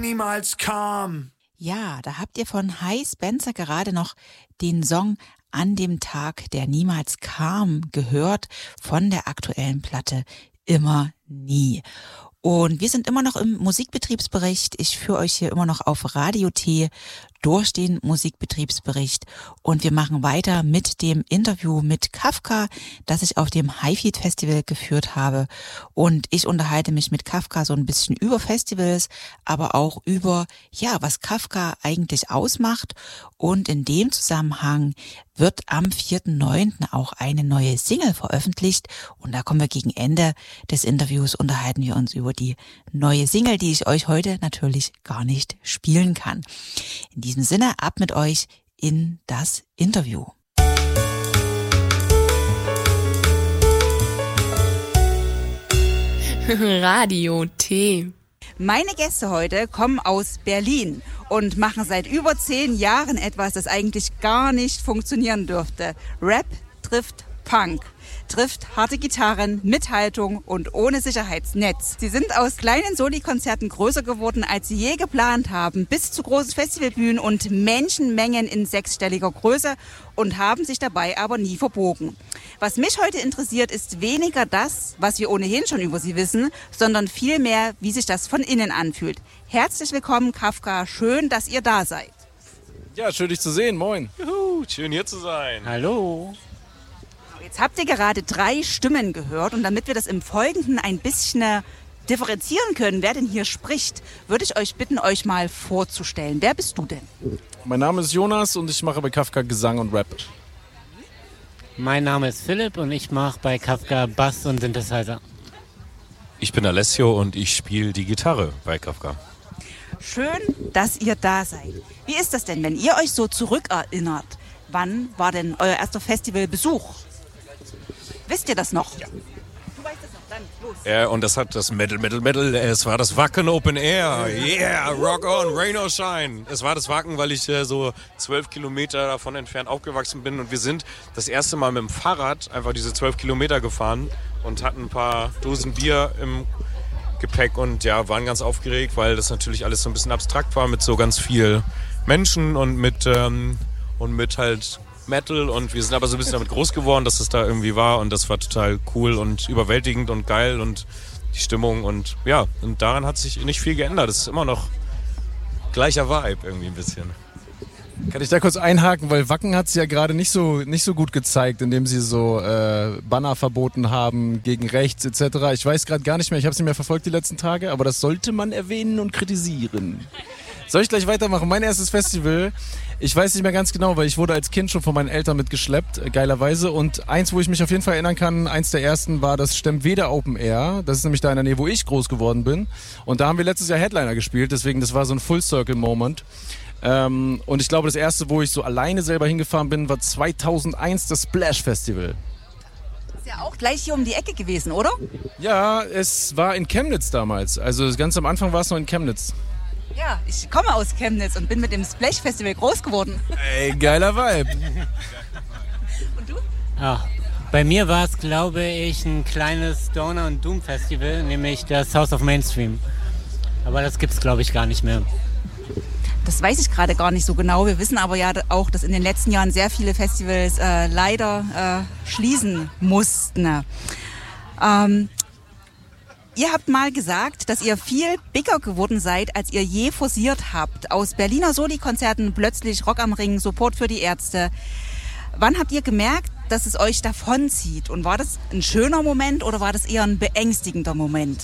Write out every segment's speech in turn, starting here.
niemals kam. Ja, da habt ihr von Hi Spencer gerade noch den Song An dem Tag, der niemals kam, gehört von der aktuellen Platte Immer nie. Und wir sind immer noch im Musikbetriebsbericht. Ich führe euch hier immer noch auf Radio T durch den Musikbetriebsbericht und wir machen weiter mit dem Interview mit Kafka, das ich auf dem Highfield Festival geführt habe. Und ich unterhalte mich mit Kafka so ein bisschen über Festivals, aber auch über, ja, was Kafka eigentlich ausmacht. Und in dem Zusammenhang wird am 4.9. auch eine neue Single veröffentlicht. Und da kommen wir gegen Ende des Interviews, unterhalten wir uns über die neue Single, die ich euch heute natürlich gar nicht spielen kann. In diesem Sinne, ab mit euch in das Interview. Radio T. Meine Gäste heute kommen aus Berlin und machen seit über 10 Jahren etwas, das eigentlich gar nicht funktionieren dürfte. Rap trifft Punk, trifft harte Gitarren mit Haltung und ohne Sicherheitsnetz. Sie sind aus kleinen Soli-Konzerten größer geworden, als sie je geplant haben, bis zu großen Festivalbühnen und Menschenmengen in 6-stelliger Größe und haben sich dabei aber nie verbogen. Was mich heute interessiert, ist weniger das, was wir ohnehin schon über sie wissen, sondern vielmehr, wie sich das von innen anfühlt. Herzlich willkommen, Kafka. Schön, dass ihr da seid. Ja, schön dich zu sehen. Moin. Juhu, schön hier zu sein. Hallo. Jetzt habt ihr gerade 3 Stimmen gehört und damit wir das im Folgenden ein bisschen differenzieren können, wer denn hier spricht, würde ich euch bitten, euch mal vorzustellen. Wer bist du denn? Mein Name ist Jonas und ich mache bei Kafka Gesang und Rap. Mein Name ist Philipp und ich mache bei Kafka Bass und Synthesizer. Ich bin Alessio und ich spiele die Gitarre bei Kafka. Schön, dass ihr da seid. Wie ist das denn, wenn ihr euch so zurückerinnert? Wann war denn euer erster Festivalbesuch? Wisst ihr das noch? Ja. Du weißt es noch, dann los. Und das hat das Metal. Es war das Wacken Open Air. Yeah, rock on, rain or shine. Es war das Wacken, weil ich so 12 Kilometer davon entfernt aufgewachsen bin. Und wir sind das erste Mal mit dem Fahrrad einfach diese 12 Kilometer gefahren und hatten ein paar Dosen Bier im Gepäck und ja, waren ganz aufgeregt, weil das natürlich alles so ein bisschen abstrakt war mit so ganz viel Menschen und mit halt Metal und wir sind aber so ein bisschen damit groß geworden, dass es da irgendwie war und das war total cool und überwältigend und geil und die Stimmung und ja, und daran hat sich nicht viel geändert. Das ist immer noch gleicher Vibe irgendwie ein bisschen. Kann ich da kurz einhaken, weil Wacken hat es ja gerade nicht so gut gezeigt, indem sie so Banner verboten haben gegen rechts etc. Ich weiß gerade gar nicht mehr, ich habe es nicht mehr verfolgt die letzten Tage, aber das sollte man erwähnen und kritisieren. Soll ich gleich weitermachen? Mein erstes Festival, ich weiß nicht mehr ganz genau, weil ich wurde als Kind schon von meinen Eltern mitgeschleppt, geilerweise. Und eins, wo ich mich auf jeden Fall erinnern kann, eins der ersten war das Stempwede Open Air. Das ist nämlich da in der Nähe, wo ich groß geworden bin. Und da haben wir letztes Jahr Headliner gespielt, deswegen das war so ein Full-Circle-Moment. Und ich glaube, das erste, wo ich so alleine selber hingefahren bin, war 2001 das Splash Festival. Ist ja auch gleich hier um die Ecke gewesen, oder? Ja, es war in Chemnitz damals. Also ganz am Anfang war es noch in Chemnitz. Ja, ich komme aus Chemnitz und bin mit dem Splash Festival groß geworden. Ey, geiler Vibe. Und du? Ja, bei mir war es, glaube ich, ein kleines Stoner- und Doom-Festival, nämlich das House of Mainstream. Aber das gibt's, glaube ich, gar nicht mehr. Das weiß ich gerade gar nicht so genau. Wir wissen aber ja auch, dass in den letzten Jahren sehr viele Festivals leider schließen mussten. Ihr habt mal gesagt, dass ihr viel bigger geworden seid, als ihr je forciert habt. Aus Berliner Soli-Konzerten plötzlich Rock am Ring, Support für die Ärzte. Wann habt ihr gemerkt, dass es euch davonzieht? Und war das ein schöner Moment oder war das eher ein beängstigender Moment?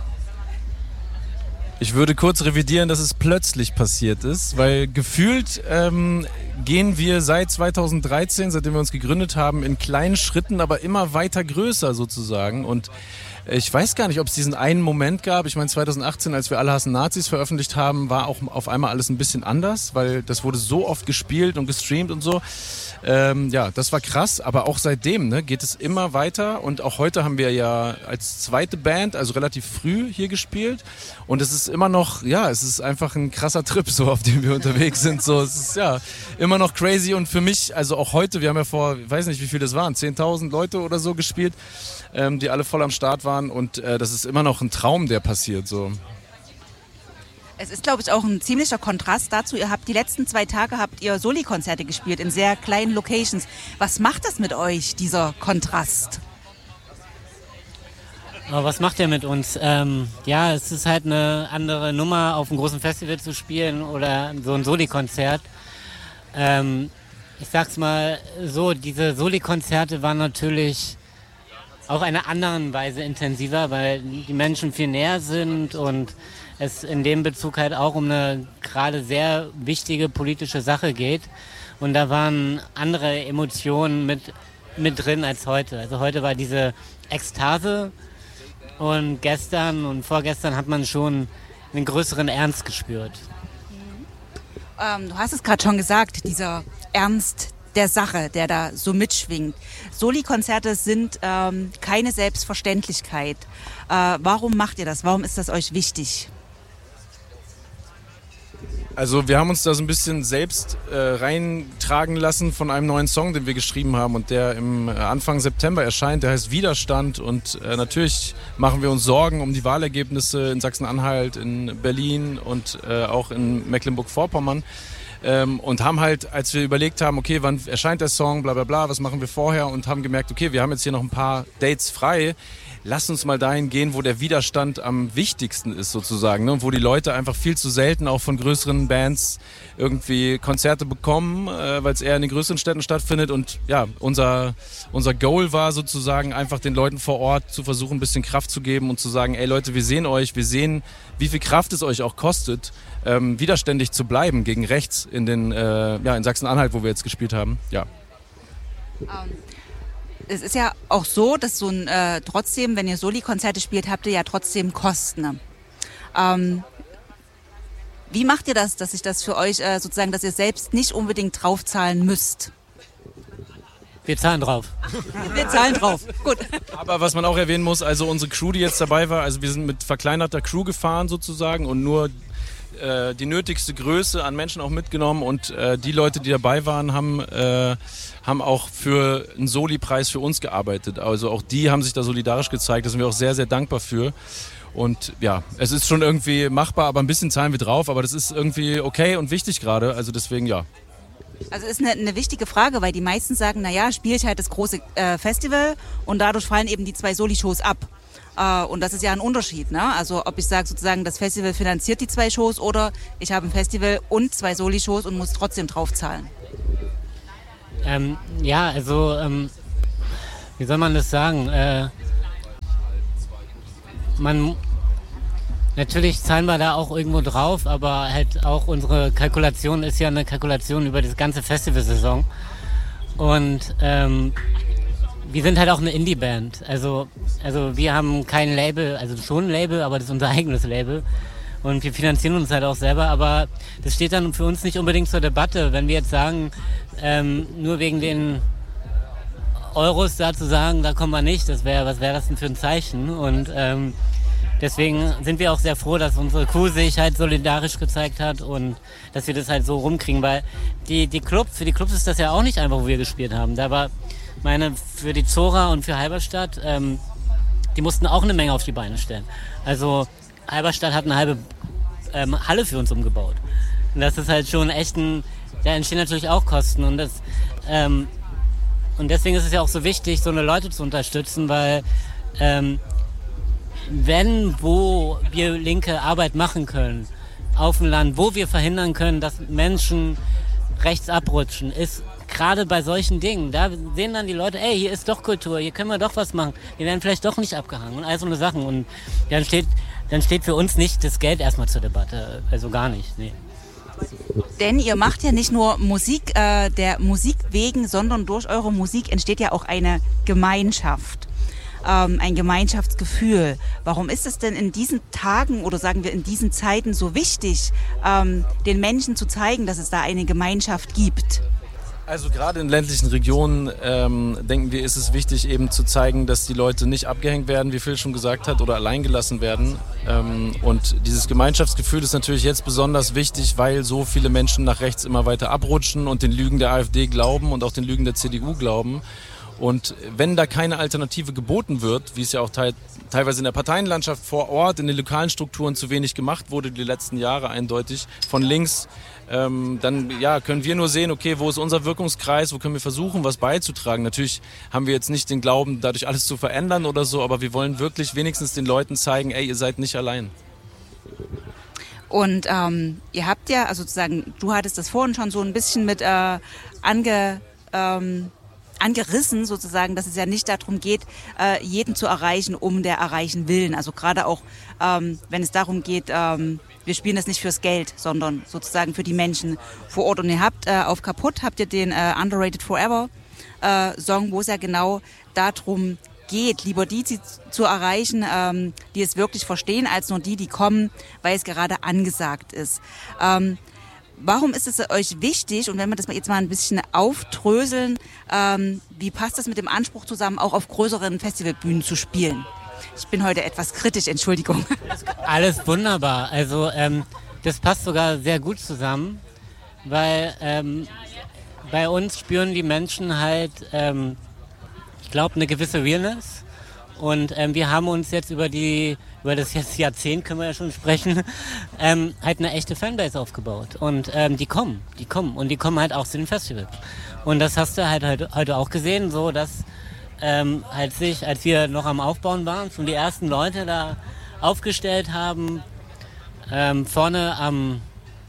Ich würde kurz revidieren, dass es plötzlich passiert ist, weil gefühlt gehen wir seit 2013, seitdem wir uns gegründet haben, in kleinen Schritten, aber immer weiter größer sozusagen. Und ich weiß gar nicht, ob es diesen einen Moment gab. Ich meine, 2018, als wir Alle hassen Nazis veröffentlicht haben, war auch auf einmal alles ein bisschen anders, weil das wurde so oft gespielt und gestreamt und so. Ja, das war krass, aber auch seitdem geht es immer weiter und auch heute haben wir ja als zweite Band, also relativ früh hier gespielt und es ist immer noch, ja, es ist einfach ein krasser Trip, so auf dem wir unterwegs sind, so, es ist ja immer noch crazy und für mich, also auch heute, wir haben ja vor, ich weiß nicht, wie viel das waren, 10.000 Leute oder so gespielt, die alle voll am Start waren und das ist immer noch ein Traum, der passiert, so. Es ist, glaube ich, auch ein ziemlicher Kontrast dazu. Ihr habt die letzten 2 Tage Soli-Konzerte gespielt in sehr kleinen Locations. Was macht das mit euch, dieser Kontrast? Aber was macht der mit uns? Ja, es ist halt eine andere Nummer, auf einem großen Festival zu spielen oder so ein Soli-Konzert. Ich sag's mal so, diese Soli-Konzerte waren natürlich auch einer anderen Weise intensiver, weil die Menschen viel näher sind und es in dem Bezug halt auch um eine gerade sehr wichtige politische Sache geht. Und da waren andere Emotionen mit drin als heute. Also heute war diese Ekstase und gestern und vorgestern hat man schon einen größeren Ernst gespürt. Du hast es gerade schon gesagt, dieser Ernst der Sache, der da so mitschwingt. Soli-Konzerte sind keine Selbstverständlichkeit. Warum macht ihr das? Warum ist das euch wichtig? Also wir haben uns da so ein bisschen selbst reintragen lassen von einem neuen Song, den wir geschrieben haben und der im Anfang September erscheint. Der heißt Widerstand und natürlich machen wir uns Sorgen um die Wahlergebnisse in Sachsen-Anhalt, in Berlin und auch in Mecklenburg-Vorpommern. Und haben halt, als wir überlegt haben, okay, wann erscheint der Song, bla bla bla, was machen wir vorher, und haben gemerkt, okay, wir haben jetzt hier noch ein paar Dates frei, lass uns mal dahin gehen, wo der Widerstand am wichtigsten ist sozusagen, ne? Wo die Leute einfach viel zu selten auch von größeren Bands irgendwie Konzerte bekommen, weil es eher in den größeren Städten stattfindet. Und ja, unser Goal war sozusagen einfach den Leuten vor Ort zu versuchen, ein bisschen Kraft zu geben und zu sagen, ey Leute, wir sehen euch, wir sehen, wie viel Kraft es euch auch kostet, widerständig zu bleiben gegen rechts in in Sachsen-Anhalt, wo wir jetzt gespielt haben. Ja. Es ist ja auch so, dass trotzdem, wenn ihr Soli-Konzerte spielt, habt ihr ja trotzdem Kosten. Wie macht ihr das, dass sich das für euch sozusagen, dass ihr selbst nicht unbedingt draufzahlen müsst? Wir zahlen drauf. Wir zahlen drauf, gut. Aber was man auch erwähnen muss, also unsere Crew, die jetzt dabei war, also wir sind mit verkleinerter Crew gefahren sozusagen und nur die nötigste Größe an Menschen auch mitgenommen, und die Leute, die dabei waren, haben auch für einen Soli-Preis für uns gearbeitet. Also auch die haben sich da solidarisch gezeigt, da sind wir auch sehr, sehr dankbar für. Und ja, es ist schon irgendwie machbar, aber ein bisschen zahlen wir drauf, aber das ist irgendwie okay und wichtig gerade, also deswegen ja. Also ist eine wichtige Frage, weil die meisten sagen, naja, spiele ich halt das große Festival und dadurch fallen eben die 2 Soli-Shows ab. Und das ist ja ein Unterschied, ne? Also ob ich sage sozusagen, das Festival finanziert die 2 Shows oder ich habe ein Festival und 2 Soli-Shows und muss trotzdem draufzahlen. Ja, also wie soll man das sagen? Natürlich zahlen wir da auch irgendwo drauf, aber halt auch unsere Kalkulation ist ja eine Kalkulation über das ganze Festivalsaison. Und wir sind halt auch eine Indie-Band. Also wir haben kein Label, also schon ein Label, aber das ist unser eigenes Label. Und wir finanzieren uns halt auch selber, aber das steht dann für uns nicht unbedingt zur Debatte. Wenn wir jetzt sagen, nur wegen den Euros da zu sagen, da kommen wir nicht, was wäre das denn für ein Zeichen? Und deswegen sind wir auch sehr froh, dass unsere Crew sich halt solidarisch gezeigt hat und dass wir das halt so rumkriegen, weil für die Clubs ist das ja auch nicht einfach, wo wir gespielt haben. Da war für die Zora und für Halberstadt, die mussten auch eine Menge auf die Beine stellen. Also Halberstadt hat eine halbe Halle für uns umgebaut. Und das ist halt schon echt da entstehen natürlich auch Kosten. Und deswegen ist es ja auch so wichtig, so eine Leute zu unterstützen, weil wo wir linke Arbeit machen können, auf dem Land, wo wir verhindern können, dass Menschen rechts abrutschen, ist gerade bei solchen Dingen. Da sehen dann die Leute, ey, hier ist doch Kultur, hier können wir doch was machen. Wir werden vielleicht doch nicht abgehangen und all so eine Sachen. Und dann steht für uns nicht das Geld erstmal zur Debatte. Also gar nicht, nee. Denn ihr macht ja nicht nur Musik der Musik wegen, sondern durch eure Musik entsteht ja auch eine Gemeinschaft. Ein Gemeinschaftsgefühl. Warum ist es denn in diesen Tagen oder sagen wir in diesen Zeiten so wichtig, den Menschen zu zeigen, dass es da eine Gemeinschaft gibt? Also gerade in ländlichen Regionen, denken wir, ist es wichtig eben zu zeigen, dass die Leute nicht abgehängt werden, wie Phil schon gesagt hat, oder alleingelassen werden. Und dieses Gemeinschaftsgefühl ist natürlich jetzt besonders wichtig, weil so viele Menschen nach rechts immer weiter abrutschen und den Lügen der AfD glauben und auch den Lügen der CDU glauben. Und wenn da keine Alternative geboten wird, wie es ja auch teilweise in der Parteienlandschaft vor Ort, in den lokalen Strukturen zu wenig gemacht wurde die letzten Jahre eindeutig von links, dann ja, können wir nur sehen, okay, wo ist unser Wirkungskreis, wo können wir versuchen, was beizutragen. Natürlich haben wir jetzt nicht den Glauben, dadurch alles zu verändern oder so, aber wir wollen wirklich wenigstens den Leuten zeigen, ey, ihr seid nicht allein. Und ihr habt ja, also sozusagen, du hattest das vorhin schon so ein bisschen mit angerissen sozusagen, dass es ja nicht darum geht, jeden zu erreichen, um der erreichen willen. Also gerade auch, wenn es darum geht, wir spielen das nicht fürs Geld, sondern sozusagen für die Menschen vor Ort. Und ihr habt auf Kaputt habt ihr den Underrated Forever Song, wo es ja genau darum geht, lieber die zu erreichen, die es wirklich verstehen, als nur die kommen, weil es gerade angesagt ist. Warum ist es euch wichtig, und wenn wir das jetzt mal ein bisschen aufdröseln, wie passt das mit dem Anspruch zusammen, auch auf größeren Festivalbühnen zu spielen? Ich bin heute etwas kritisch, Entschuldigung. Alles wunderbar. Also das passt sogar sehr gut zusammen, weil bei uns spüren die Menschen halt, ich glaube, eine gewisse Realness. Und wir haben uns jetzt über das jetzt Jahrzehnt, können wir ja schon sprechen, halt eine echte Fanbase aufgebaut. Und die kommen halt auch zu den Festivals. Und das hast du halt heute auch gesehen, so dass als wir noch am Aufbauen waren, schon die ersten Leute da aufgestellt haben, vorne am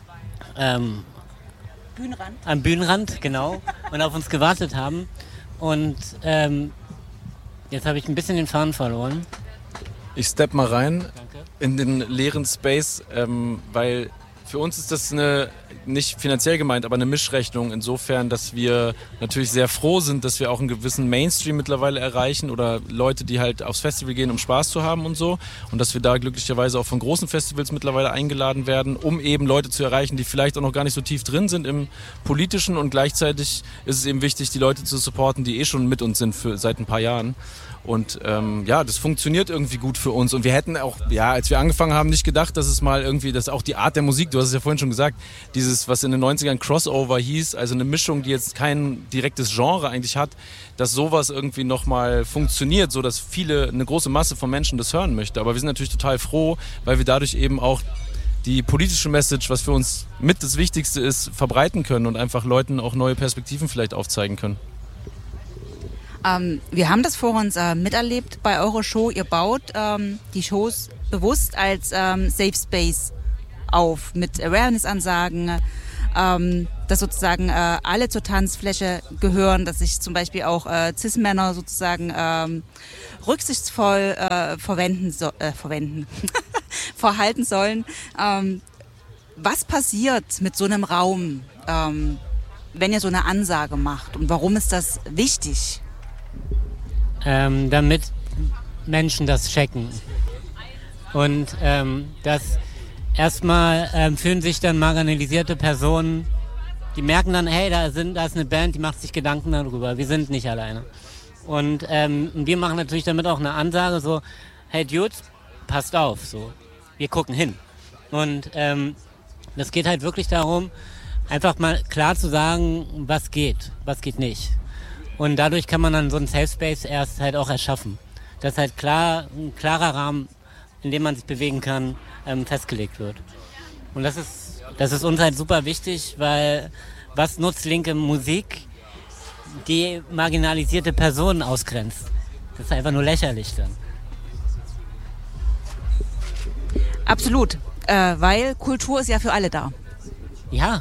Bühnenrand, genau, und auf uns gewartet haben. Und jetzt habe ich ein bisschen den Faden verloren. Ich stepp mal rein. Danke. In den leeren Space, weil für uns ist das nicht finanziell gemeint, aber eine Mischrechnung insofern, dass wir natürlich sehr froh sind, dass wir auch einen gewissen Mainstream mittlerweile erreichen oder Leute, die halt aufs Festival gehen, um Spaß zu haben und so, und dass wir da glücklicherweise auch von großen Festivals mittlerweile eingeladen werden, um eben Leute zu erreichen, die vielleicht auch noch gar nicht so tief drin sind im Politischen, und gleichzeitig ist es eben wichtig, die Leute zu supporten, die schon mit uns sind seit ein paar Jahren. Und das funktioniert irgendwie gut für uns. Und wir hätten auch, als wir angefangen haben, nicht gedacht, dass es mal irgendwie, dass auch die Art der Musik, du hast es ja vorhin schon gesagt, dieses, was in den 90ern Crossover hieß, also eine Mischung, die jetzt kein direktes Genre eigentlich hat, dass sowas irgendwie nochmal funktioniert, so dass eine große Masse von Menschen das hören möchte. Aber wir sind natürlich total froh, weil wir dadurch eben auch die politische Message, was für uns mit das Wichtigste ist, verbreiten können und einfach Leuten auch neue Perspektiven vielleicht aufzeigen können. Wir haben das vor uns miterlebt bei eurer Show. Ihr baut die Shows bewusst als Safe Space auf, mit Awareness-Ansagen, dass sozusagen alle zur Tanzfläche gehören, dass sich zum Beispiel auch Cis-Männer sozusagen rücksichtsvoll verhalten sollen. Was passiert mit so einem Raum, wenn ihr so eine Ansage macht, und warum ist das wichtig? Damit Menschen das checken. Und dass erstmal fühlen sich dann marginalisierte Personen, die merken dann, hey, da ist eine Band, die macht sich Gedanken darüber, wir sind nicht alleine. Und wir machen natürlich damit auch eine Ansage, so, hey Dudes, passt auf, so, wir gucken hin. Und das geht halt wirklich darum, einfach mal klar zu sagen, was geht nicht. Und dadurch kann man dann so einen Safe Space erst halt auch erschaffen. Dass halt ein klarer Rahmen, in dem man sich bewegen kann, festgelegt wird. Und das ist uns halt super wichtig, weil was nutzt linke Musik, die marginalisierte Personen ausgrenzt? Das ist einfach nur lächerlich dann. Absolut, weil Kultur ist ja für alle da. Ja.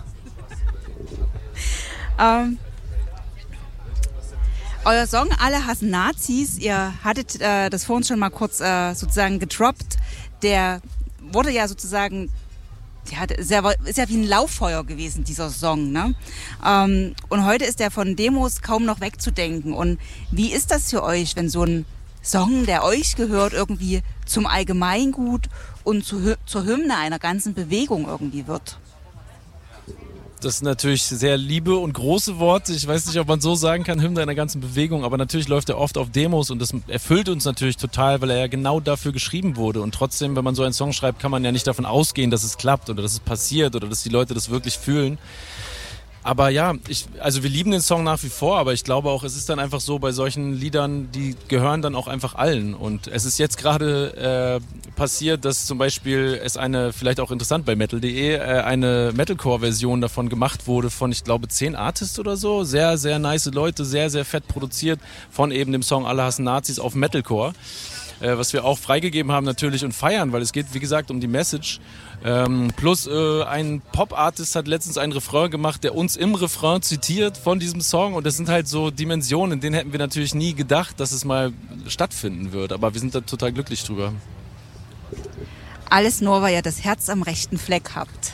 Euer Song Alle hassen Nazis, ihr hattet das vorhin schon mal kurz sozusagen gedroppt, der wurde ja sozusagen, ist ja wie ein Lauffeuer gewesen, dieser Song, ne? Und heute ist der von Demos kaum noch wegzudenken. Und wie ist das für euch, wenn so ein Song, der euch gehört, irgendwie zum Allgemeingut und zur Hymne einer ganzen Bewegung irgendwie wird? Das sind natürlich sehr liebe und große Worte. Ich weiß nicht, ob man so sagen kann, Hymne einer ganzen Bewegung, aber natürlich läuft er oft auf Demos und das erfüllt uns natürlich total, weil er ja genau dafür geschrieben wurde. Und trotzdem, wenn man so einen Song schreibt, kann man ja nicht davon ausgehen, dass es klappt oder dass es passiert oder dass die Leute das wirklich fühlen. Aber ja, also wir lieben den Song nach wie vor, aber ich glaube auch, es ist dann einfach so, bei solchen Liedern, die gehören dann auch einfach allen. Und es ist jetzt gerade passiert, dass zum Beispiel es vielleicht auch interessant bei metal.de, eine Metalcore-Version davon gemacht wurde von, ich glaube, 10 Artists oder so. Sehr, sehr nice Leute, sehr, sehr fett produziert von eben dem Song Alle hassen Nazis auf Metalcore. Was wir auch freigegeben haben natürlich und feiern, weil es geht, wie gesagt, um die Message. Plus ein Pop-Artist hat letztens einen Refrain gemacht, der uns im Refrain zitiert von diesem Song. Und das sind halt so Dimensionen, in denen hätten wir natürlich nie gedacht, dass es mal stattfinden wird. Aber wir sind da total glücklich drüber. Alles nur, weil ihr das Herz am rechten Fleck habt.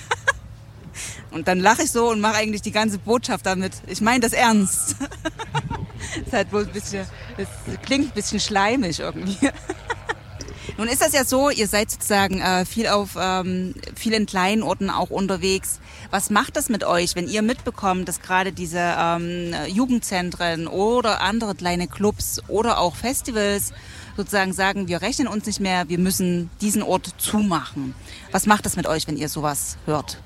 Und dann lache ich so und mache eigentlich die ganze Botschaft damit. Ich meine das ernst. Ist halt wohl es klingt ein bisschen schleimig irgendwie. Nun ist das ja so, ihr seid sozusagen viel in kleinen Orten auch unterwegs. Was macht das mit euch, wenn ihr mitbekommt, dass gerade diese Jugendzentren oder andere kleine Clubs oder auch Festivals sozusagen sagen, wir rechnen uns nicht mehr, wir müssen diesen Ort zumachen. Was macht das mit euch, wenn ihr sowas hört?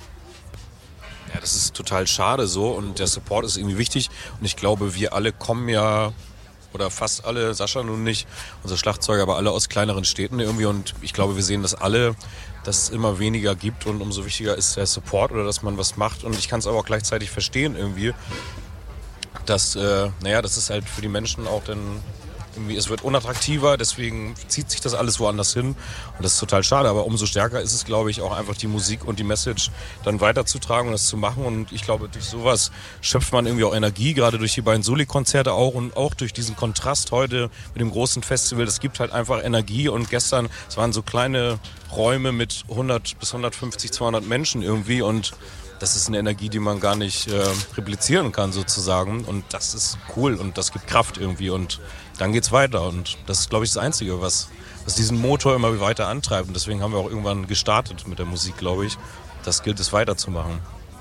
Ja, das ist total schade so und der Support ist irgendwie wichtig und ich glaube, wir alle kommen ja, oder fast alle, Sascha nun nicht, unser Schlagzeuger, aber alle aus kleineren Städten irgendwie und ich glaube, wir sehen das alle, dass es immer weniger gibt und umso wichtiger ist der Support oder dass man was macht und ich kann es aber auch gleichzeitig verstehen irgendwie, dass, das ist halt für die Menschen auch dann irgendwie, es wird unattraktiver, deswegen zieht sich das alles woanders hin und das ist total schade, aber umso stärker ist es, glaube ich, auch einfach die Musik und die Message dann weiterzutragen und das zu machen und ich glaube, durch sowas schöpft man irgendwie auch Energie, gerade durch die beiden Soli-Konzerte auch und auch durch diesen Kontrast heute mit dem großen Festival, das gibt halt einfach Energie und gestern, es waren so kleine Räume mit 100 bis 150, 200 Menschen irgendwie und das ist eine Energie, die man gar nicht replizieren kann sozusagen und das ist cool und das gibt Kraft irgendwie und dann geht's weiter und das ist, glaube ich, das Einzige, was diesen Motor immer weiter antreibt und deswegen haben wir auch irgendwann gestartet mit der Musik, glaube ich. Das gilt es weiterzumachen.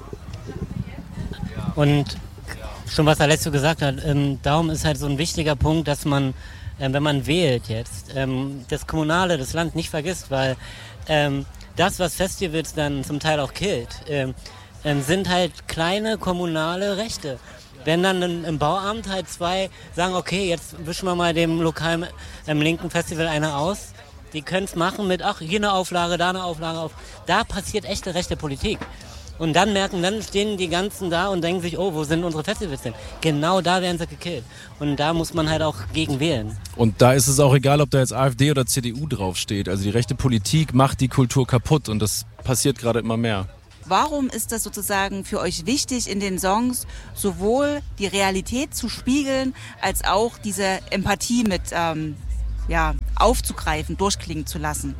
Und schon was Alessio gesagt hat, darum ist halt so ein wichtiger Punkt, dass man, wenn man wählt jetzt, das Kommunale, das Land nicht vergisst, weil das, was Festivals dann zum Teil auch killt, sind halt kleine kommunale Rechte. Wenn dann im Bauamt halt 2 sagen, okay, jetzt wischen wir mal dem lokalen linken Festival eine aus, die können es machen mit, ach, hier eine Auflage, da eine Auflage auf. Da passiert echte rechte Politik. Und dann stehen die ganzen da und denken sich, oh, wo sind unsere Festivals denn? Genau da werden sie gekillt. Und da muss man halt auch gegen wählen. Und da ist es auch egal, ob da jetzt AfD oder CDU draufsteht. Also die rechte Politik macht die Kultur kaputt und das passiert gerade immer mehr. Warum ist das sozusagen für euch wichtig, in den Songs sowohl die Realität zu spiegeln, als auch diese Empathie mit aufzugreifen, durchklingen zu lassen?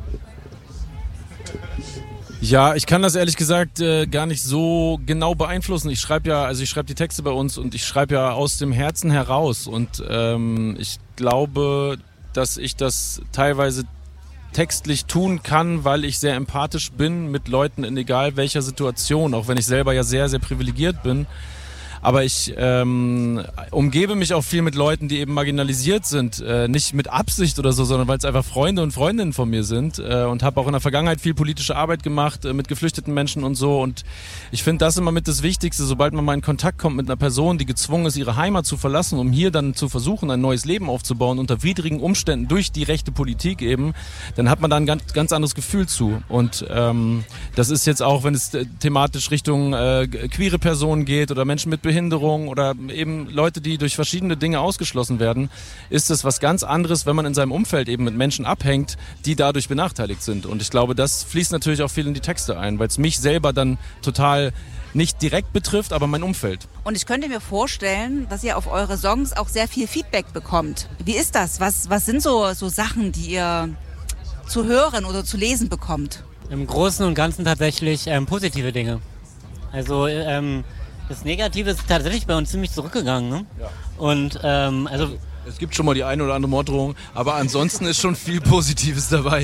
Ja, ich kann das ehrlich gesagt gar nicht so genau beeinflussen. Ich schreibe die Texte bei uns und ich schreibe ja aus dem Herzen heraus. Und ich glaube, dass ich das teilweise textlich tun kann, weil ich sehr empathisch bin mit Leuten in egal welcher Situation, auch wenn ich selber ja sehr, sehr privilegiert bin. Aber ich umgebe mich auch viel mit Leuten, die eben marginalisiert sind. Nicht mit Absicht oder so, sondern weil es einfach Freunde und Freundinnen von mir sind. Und habe auch in der Vergangenheit viel politische Arbeit gemacht mit geflüchteten Menschen und so. Und ich finde das immer mit das Wichtigste, sobald man mal in Kontakt kommt mit einer Person, die gezwungen ist, ihre Heimat zu verlassen, um hier dann zu versuchen, ein neues Leben aufzubauen, unter widrigen Umständen durch die rechte Politik eben, dann hat man da ein ganz, ganz anderes Gefühl zu. Und das ist jetzt auch, wenn es thematisch Richtung queere Personen geht oder Menschen mit Behinderung oder eben Leute, die durch verschiedene Dinge ausgeschlossen werden, ist es was ganz anderes, wenn man in seinem Umfeld eben mit Menschen abhängt, die dadurch benachteiligt sind. Und ich glaube, das fließt natürlich auch viel in die Texte ein, weil es mich selber dann total nicht direkt betrifft, aber mein Umfeld. Und ich könnte mir vorstellen, dass ihr auf eure Songs auch sehr viel Feedback bekommt. Wie ist das? Was sind so Sachen, die ihr zu hören oder zu lesen bekommt? Im Großen und Ganzen tatsächlich positive Dinge. Also das Negative ist tatsächlich bei uns ziemlich zurückgegangen. Ne? Ja. Und es gibt schon mal die eine oder andere Morddrohung, aber ansonsten ist schon viel Positives dabei.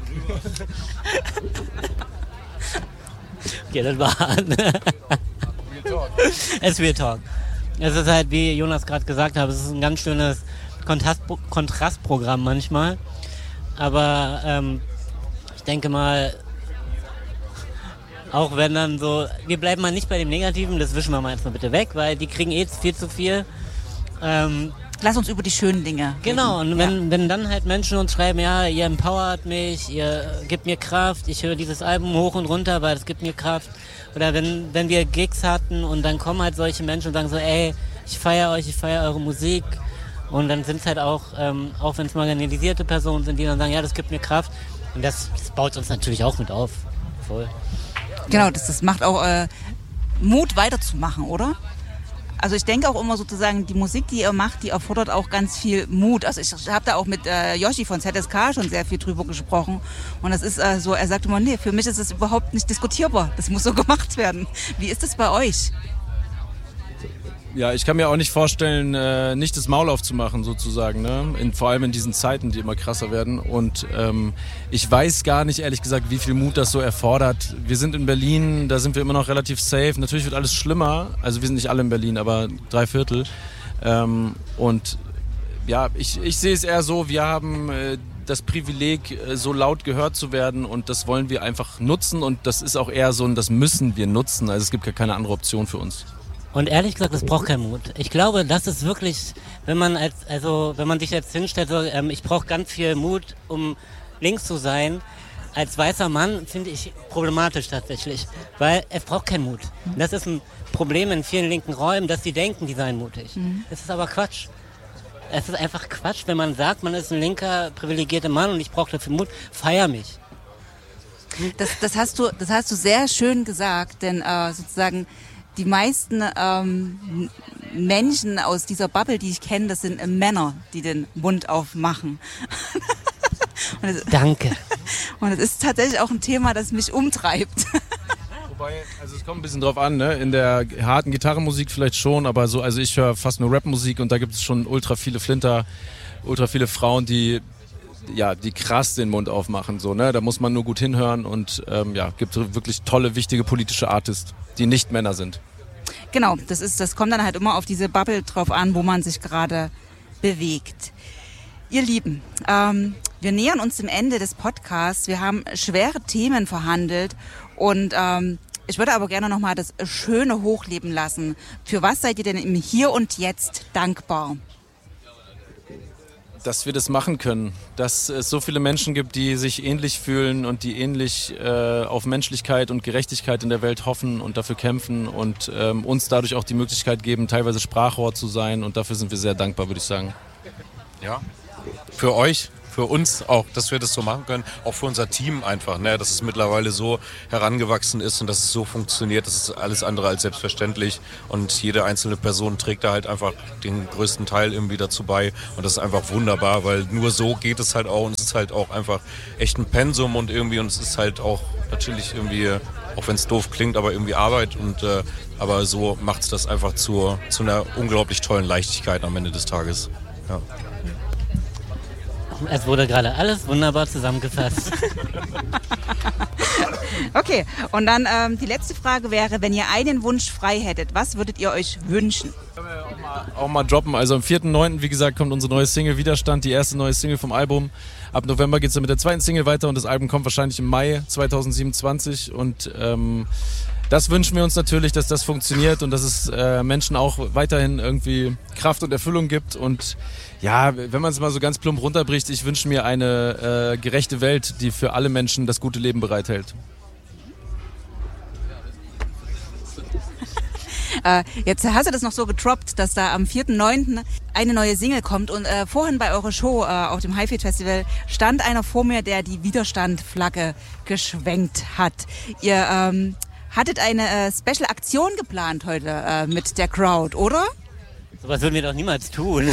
Okay, das war es wird Talk. Es ist halt, wie Jonas gerade gesagt hat, es ist ein ganz schönes Kontrastprogramm manchmal. Aber ich denke mal, Auch wenn dann so, wir bleiben mal nicht bei dem Negativen, das wischen wir mal jetzt mal bitte weg, weil die kriegen viel zu viel. Lass uns über die schönen Dinge reden. Genau, und wenn dann halt Menschen uns schreiben, ja, ihr empowert mich, ihr gebt mir Kraft, ich höre dieses Album hoch und runter, weil es gibt mir Kraft. Oder wenn wir Gigs hatten und dann kommen halt solche Menschen und sagen so, ey, ich feiere euch, ich feiere eure Musik. Und dann sind es halt auch wenn es marginalisierte Personen sind, die dann sagen, ja, das gibt mir Kraft. Und das baut uns natürlich auch mit auf. Voll. Genau, das macht auch Mut weiterzumachen, oder? Also ich denke auch immer sozusagen, die Musik, die ihr macht, die erfordert auch ganz viel Mut. Also ich habe da auch mit Yoshi von ZSK schon sehr viel drüber gesprochen. Und das ist so, er sagt immer, nee, für mich ist es überhaupt nicht diskutierbar. Das muss so gemacht werden. Wie ist das bei euch? Ja, ich kann mir auch nicht vorstellen, nicht das Maul aufzumachen sozusagen, ne? Vor allem in diesen Zeiten, die immer krasser werden. Und ich weiß gar nicht, ehrlich gesagt, wie viel Mut das so erfordert. Wir sind in Berlin, da sind wir immer noch relativ safe. Natürlich wird alles schlimmer. Also wir sind nicht alle in Berlin, aber 3/4. Und ja, ich sehe es eher so, wir haben das Privileg, so laut gehört zu werden und das wollen wir einfach nutzen. Und das ist auch eher so, das müssen wir nutzen. Also es gibt gar keine andere Option für uns. Und ehrlich gesagt, das braucht keinen Mut. Ich glaube, das ist wirklich, wenn man sich jetzt hinstellt, so, ich brauche ganz viel Mut, um links zu sein. Als weißer Mann finde ich problematisch tatsächlich, weil es braucht keinen Mut. Das ist ein Problem in vielen linken Räumen, dass sie denken, die seien mutig. Das ist aber Quatsch. Es ist einfach Quatsch, wenn man sagt, man ist ein linker, privilegierter Mann und ich brauche dafür Mut, feier mich. Das hast du sehr schön gesagt, denn sozusagen die meisten Menschen aus dieser Bubble, die ich kenne, das sind Männer, die den Mund aufmachen. Danke. Und es ist tatsächlich auch ein Thema, das mich umtreibt. Wobei, also es kommt ein bisschen drauf an, ne? In der harten Gitarrenmusik vielleicht schon, aber so, also ich höre fast nur Rapmusik und da gibt es schon ultra viele Flinter, ultra viele Frauen, die krass den Mund aufmachen, so, ne? Da muss man nur gut hinhören und gibt wirklich tolle, wichtige politische Artists, die nicht Männer sind. Genau, das kommt dann halt immer auf diese Bubble drauf an, wo man sich gerade bewegt. Ihr Lieben, wir nähern uns dem Ende des Podcasts. Wir haben schwere Themen verhandelt und ich würde aber gerne nochmal das Schöne hochleben lassen. Für was seid ihr denn im Hier und Jetzt dankbar? Dass wir das machen können, dass es so viele Menschen gibt, die sich ähnlich fühlen und die ähnlich auf Menschlichkeit und Gerechtigkeit in der Welt hoffen und dafür kämpfen und uns dadurch auch die Möglichkeit geben, teilweise Sprachrohr zu sein und dafür sind wir sehr dankbar, würde ich sagen. Ja, für euch, für uns auch, dass wir das so machen können, auch für unser Team einfach, ne, dass es mittlerweile so herangewachsen ist und dass es so funktioniert, das ist alles andere als selbstverständlich und jede einzelne Person trägt da halt einfach den größten Teil irgendwie dazu bei und das ist einfach wunderbar, weil nur so geht es halt auch und es ist halt auch einfach echt ein Pensum und es ist halt auch natürlich irgendwie, auch wenn es doof klingt, aber irgendwie Arbeit und aber so macht es das einfach zu einer unglaublich tollen Leichtigkeit am Ende des Tages. Ja. Es wurde gerade alles wunderbar zusammengefasst. Okay, und dann die letzte Frage wäre, wenn ihr einen Wunsch frei hättet, was würdet ihr euch wünschen? Auch mal droppen, also am 4.9., wie gesagt, kommt unsere neue Single Widerstand, die erste neue Single vom Album. Ab November geht es dann mit der zweiten Single weiter und das Album kommt wahrscheinlich im Mai 2027 und das wünschen wir uns natürlich, dass das funktioniert und dass es Menschen auch weiterhin irgendwie Kraft und Erfüllung gibt und ja, wenn man es mal so ganz plump runterbricht, ich wünsche mir eine gerechte Welt, die für alle Menschen das gute Leben bereithält. Jetzt hast du das noch so getroppt, dass da am 4.9. eine neue Single kommt und vorhin bei eurer Show auf dem Highfield Festival stand einer vor mir, der die Widerstand-Flagge geschwenkt hat. Ihr hattet eine Special-Aktion geplant heute mit der Crowd, oder? Sowas würden wir doch niemals tun.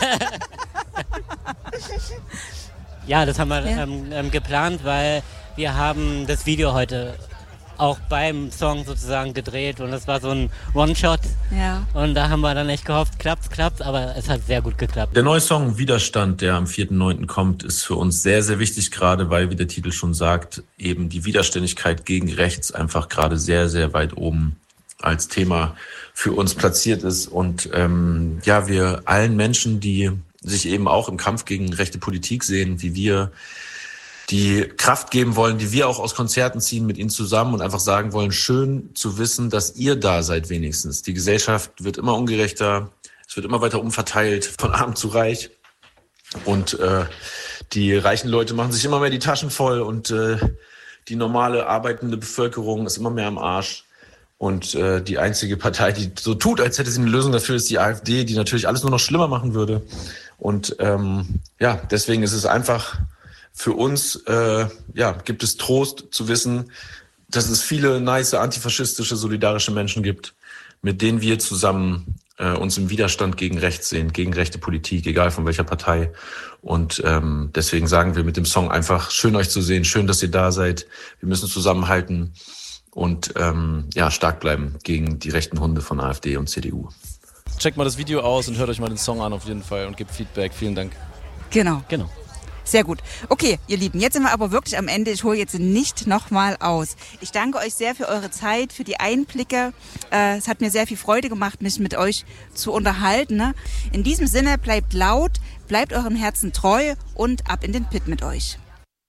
Ja, das haben wir geplant, weil wir haben das Video heute auch beim Song sozusagen gedreht und das war so ein One-Shot. Ja. Und da haben wir dann echt gehofft, klappt, aber es hat sehr gut geklappt. Der neue Song Widerstand, der am 4.9. kommt, ist für uns sehr, sehr wichtig, gerade weil, wie der Titel schon sagt, eben die Widerständigkeit gegen rechts einfach gerade sehr, sehr weit oben als Thema für uns platziert ist und wir allen Menschen, die sich eben auch im Kampf gegen rechte Politik sehen, wie wir, die Kraft geben wollen, die wir auch aus Konzerten ziehen mit ihnen zusammen und einfach sagen wollen, schön zu wissen, dass ihr da seid wenigstens. Die Gesellschaft wird immer ungerechter, es wird immer weiter umverteilt, von arm zu reich. Und die reichen Leute machen sich immer mehr die Taschen voll und die normale arbeitende Bevölkerung ist immer mehr am Arsch. Und die einzige Partei, die so tut, als hätte sie eine Lösung dafür, ist die AfD, die natürlich alles nur noch schlimmer machen würde. Und deswegen ist es einfach für uns, gibt es Trost zu wissen, dass es viele nice, antifaschistische, solidarische Menschen gibt, mit denen wir zusammen uns im Widerstand gegen rechts sehen, gegen rechte Politik, egal von welcher Partei. Und deswegen sagen wir mit dem Song einfach, schön euch zu sehen, schön, dass ihr da seid. Wir müssen zusammenhalten und stark bleiben gegen die rechten Hunde von AfD und CDU. Checkt mal das Video aus und hört euch mal den Song an auf jeden Fall und gebt Feedback. Vielen Dank. Genau. Genau. Sehr gut. Okay, ihr Lieben, jetzt sind wir aber wirklich am Ende. Ich hole jetzt nicht nochmal aus. Ich danke euch sehr für eure Zeit, für die Einblicke. Es hat mir sehr viel Freude gemacht, mich mit euch zu unterhalten. Ne? In diesem Sinne, bleibt laut, bleibt eurem Herzen treu und ab in den Pit mit euch.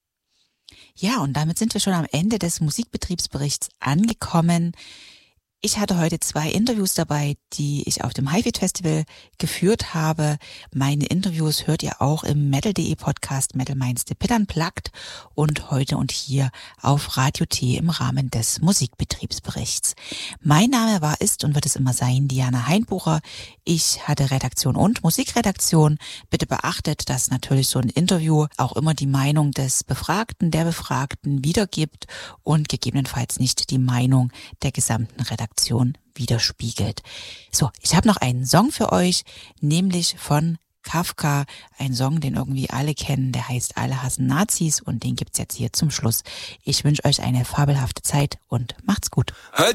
Ja, und damit sind wir schon am Ende des Musikbetriebsberichts angekommen. Ich hatte heute 2 Interviews dabei, die ich auf dem Highfield Festival geführt habe. Meine Interviews hört ihr auch im Metal.de Podcast Metal Minds The Pit Unplugged und heute und hier auf Radio T im Rahmen des Musikbetriebsberichts. Mein Name war, ist und wird es immer sein, Diana Heinbucher. Ich hatte Redaktion und Musikredaktion. Bitte beachtet, dass natürlich so ein Interview auch immer die Meinung des Befragten, der Befragten wiedergibt und gegebenenfalls nicht die Meinung der gesamten Redaktion widerspiegelt. So, ich habe noch einen Song für euch, nämlich von Kafka, ein Song, den irgendwie alle kennen, der heißt Alle hassen Nazis und den gibt's jetzt hier zum Schluss. Ich wünsche euch eine fabelhafte Zeit und macht's gut. Halt